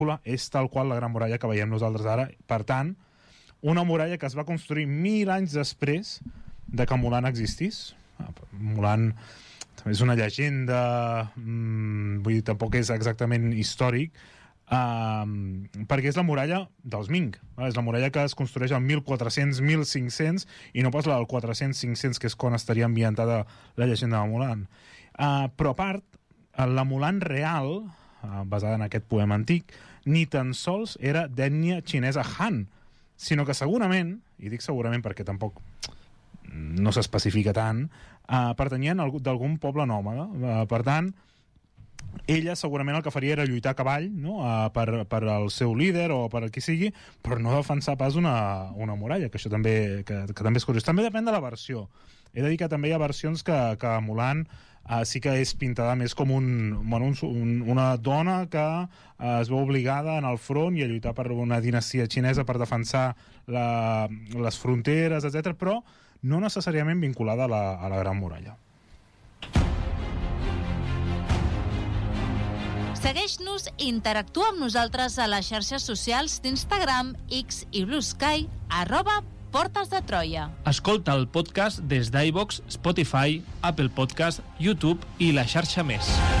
és tal qual la Gran Muralla que veiem nosaltres ara. Per tant, una muralla que es va construir 1000 anys després de que Mulan existís. Mulan és una llegenda, vull dir, tampoc és exactament històric, perquè és la muralla dels Ming. És la muralla que es construeix al 1400-1500 i no pas la del 400-500, que és quan estaria ambientada la llegenda de Mulan. Però a part, la Mulan real, basada en aquest poema antic, ni tan sols era d'ètnia xinesa Han, sinó que segurament, i dic segurament perquè tampoc no s'especifica tant, pertanyien d'algun poble nòmada. Per tant, ella segurament el que faria era lluitar a cavall, no? per al seu líder o per qui sigui, però no defensar pas una muralla, que això també, que també és curiós. També depèn de la versió. He de dir que també hi ha versions que Mulan sí que és pintada més com una dona que es veu obligada en el front i a lluitar per una dinastia xinesa per defensar les fronteres, etc., però no necessàriament vinculada a la Gran Muralla. Segueix-nos i interactua amb nosaltres a les xarxes socials d'Instagram, X i Blue Sky, @Portes de Troia. Escolta el podcast des d'iVoox, Spotify, Apple Podcast, YouTube i la xarxa més.